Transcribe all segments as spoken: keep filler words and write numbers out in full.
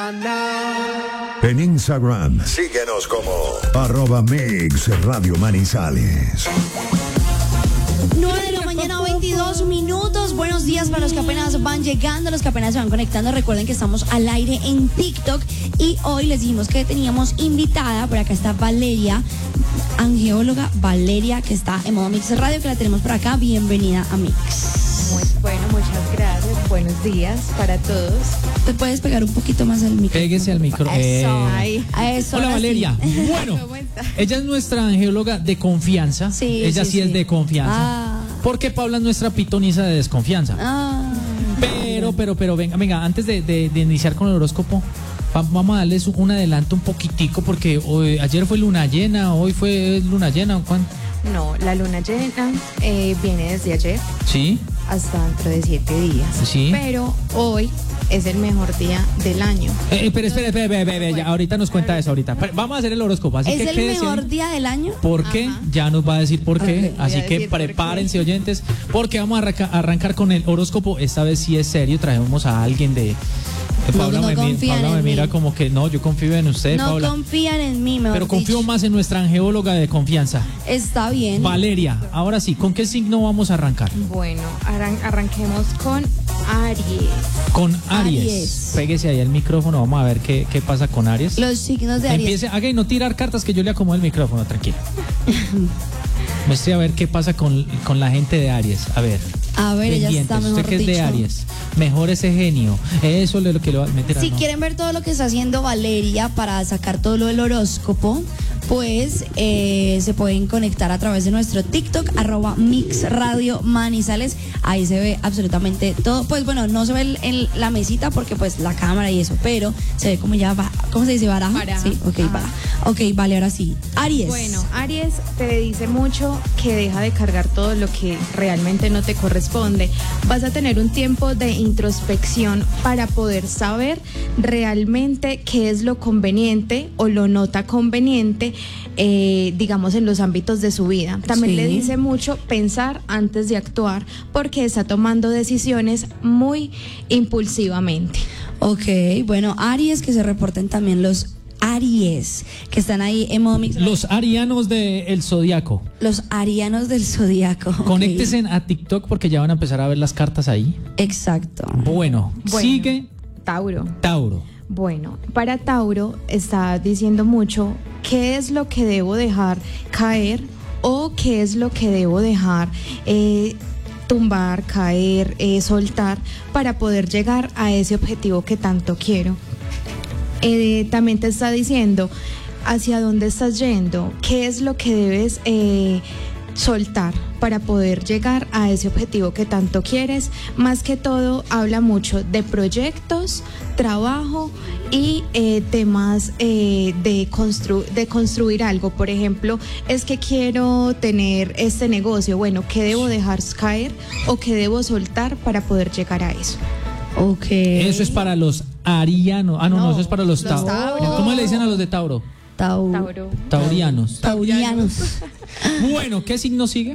En Instagram, síguenos como arroba Mix Radio Manizales. nueve de la mañana, veintidós minutos. Buenos días para los que apenas van llegando, los que apenas se van conectando. Recuerden que estamos al aire en TikTok y hoy les dijimos que teníamos invitada. Por acá está Valeria, angeóloga Valeria, que está en modo Mix Radio, que la tenemos por acá. Bienvenida a Mix. Muy bueno, muchas gracias. Buenos días para todos. ¿Te puedes pegar un poquito más al micrófono? Péguese al micrófono. Eso. Eh. Eso. Hola, Valeria. Sí. Bueno, ella es nuestra angeóloga de confianza. Sí, ella sí, sí, es sí. de confianza. Ah. Porque Paula es nuestra pitoniza de desconfianza. Ah. Pero, pero, pero, venga, venga, antes de, de, de iniciar con el horóscopo, vamos a darles un adelanto un poquitico, porque hoy, ayer fue luna llena, hoy fue luna llena, ¿cuándo? No, la luna llena eh, viene desde ayer. Sí. Hasta dentro de siete días. Sí. Pero hoy es el mejor día del año. Eh, espera, espera, espera, espera, espera, ya, ahorita nos cuenta eso, ahorita. Pero vamos a hacer el horóscopo, así ¿Es que el quédese mejor ahí. día del año? ¿Por qué? Ajá. Ya nos va a decir por qué. Okay. Así Voy a que decir por prepárense, qué. oyentes, porque vamos a arranca- arrancar con el horóscopo. Esta vez sí es serio, traemos a alguien de... de No, Paula no me, mi- confían Paula me en mira mí. como que no, yo confío en usted, No Paula. confían en mí, mejor Pero confío dicho. más en nuestra angeóloga de confianza. Está bien. Valeria, ahora sí, ¿con qué signo vamos a arrancar? Bueno, arran- arranquemos con Aries. Con Aries. Aries. Péguese ahí al micrófono, vamos a ver qué, qué pasa con Aries. Los signos de Aries. Empiece, haga y no tirar cartas que yo le acomodo el micrófono, tranquilo. Muestre a ver qué pasa con, con la gente de Aries. A ver. A ver, ella pendientes. está mejor Usted que es dicho. de Aries. Mejor ese genio. Eso es lo que lo va a meter. Si quieren ver todo lo que está haciendo Valeria para sacar todo lo del horóscopo, pues eh, se pueden conectar a través de nuestro TikTok, arroba Mix Radio Manizales. Ahí se ve absolutamente todo. Pues bueno, no se ve el- en la mesita porque pues la cámara y eso, pero se ve como ya va, ¿cómo se dice? ¿Baraja? Baraja. Sí, ok, Ajá. baraja. Ok, vale, ahora sí. Aries. Bueno, Aries te dice mucho que deja de cargar todo lo que realmente no te corresponde. Vas a tener un tiempo de introspección para poder saber realmente qué es lo conveniente o lo no tan conveniente, eh, digamos, en los ámbitos de su vida. También Sí. le dice mucho pensar antes de actuar porque está tomando decisiones muy impulsivamente. Ok, bueno, Aries, que se reporten también los Aries, que están ahí en modo Mix. Los arianos del zodiaco. Los arianos del zodiaco. ok. Conéctense a TikTok porque ya van a empezar a ver las cartas ahí. Exacto. Bueno, Bueno. sigue Tauro. Tauro. Bueno, para Tauro está diciendo mucho qué es lo que debo dejar caer o qué es lo que debo dejar eh, tumbar, caer, eh, soltar para poder llegar a ese objetivo que tanto quiero. Eh, también te está diciendo hacia dónde estás yendo, qué es lo que debes eh, soltar para poder llegar a ese objetivo que tanto quieres. Más que todo habla mucho de proyectos, trabajo y eh, temas eh, de, constru de construir algo. Por ejemplo, es que quiero tener este negocio, bueno, ¿qué debo dejar caer o qué debo soltar para poder llegar a eso? Ok. Eso es para los arianos. Ah, no, no, No, eso es para los, los Tauro. Tauros. ¿Cómo le dicen a los de Tauro? Tau- Tauro. Taurianos. Taurianos. Bueno, ¿qué signo sigue?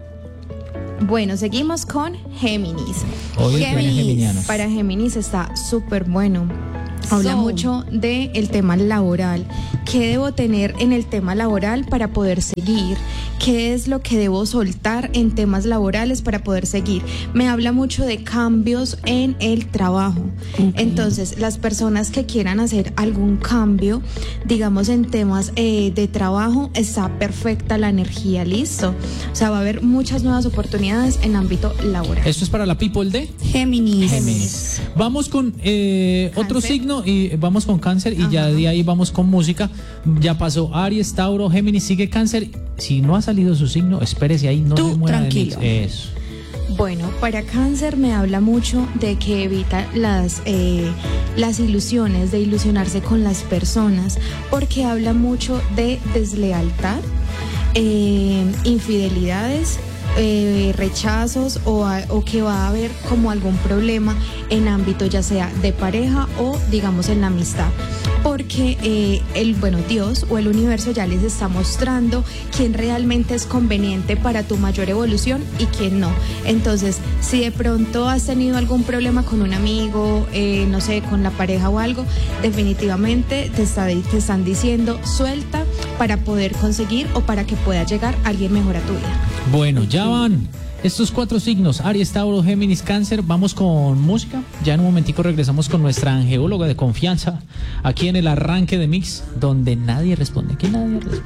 Bueno, seguimos con Géminis. Hoy el día Géminis. geminiano. Para Géminis está súper bueno. Habla So. mucho del tema laboral. ¿Qué debo tener en el tema laboral para poder seguir? ¿Qué es lo que debo soltar en temas laborales para poder seguir? Me habla mucho de cambios en el trabajo. Ok. Entonces, las personas que quieran hacer algún cambio, digamos en temas eh, de trabajo, está perfecta la energía, listo. O sea, va a haber muchas nuevas oportunidades en ámbito laboral. Esto es para la people de Géminis. Géminis. Vamos con eh, otro Cáncer. signo y vamos con Cáncer y ya de ahí vamos con música. Ya pasó Aries, Tauro, Géminis, sigue Cáncer. Si no ha salido su signo, espérese ahí, no Tú, se mueva de tranquilo. mí. Eso. Bueno, para Cáncer me habla mucho de que evita las, eh, las ilusiones, de ilusionarse con las personas, porque habla mucho de deslealtad, eh, infidelidades, eh, rechazos o, a- o que va a haber como algún problema en ámbito ya sea de pareja o digamos en la amistad. porque eh, el, bueno, Dios o el universo ya les está mostrando quién realmente es conveniente para tu mayor evolución y quién no. Entonces, si de pronto has tenido algún problema con un amigo, eh, no sé, con la pareja o algo, definitivamente te, está, te están diciendo suelta para poder conseguir o para que pueda llegar alguien mejor a tu vida. Bueno, ya van estos cuatro signos: Aries, Tauro, Géminis, Cáncer. Vamos con música. Ya en un momentico regresamos con nuestra angeóloga de confianza aquí en el arranque de Mix, donde nadie responde. ¿Quién nadie responde?